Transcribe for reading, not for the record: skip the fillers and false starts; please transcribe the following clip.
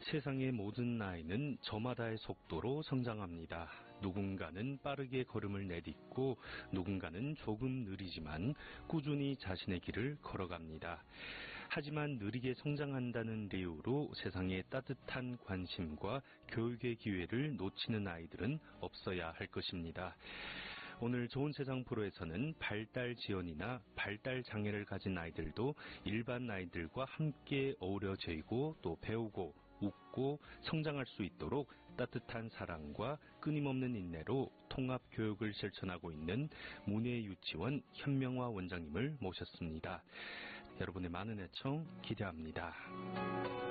세상의 모든 아이는 저마다의 속도로 성장합니다. 누군가는 빠르게 걸음을 내딛고 누군가는 조금 느리지만 꾸준히 자신의 길을 걸어갑니다. 하지만 느리게 성장한다는 이유로 세상에 따뜻한 관심과 교육의 기회를 놓치는 아이들은 없어야 할 것입니다. 오늘 좋은 세상 프로에서는 발달 지연이나 발달 장애를 가진 아이들도 일반 아이들과 함께 어우러지고 또 배우고 웃고 성장할 수 있도록 따뜻한 사랑과 끊임없는 인내로 통합 교육을 실천하고 있는 문예유치원 현명화 원장님을 모셨습니다. 여러분의 많은 애청 기대합니다.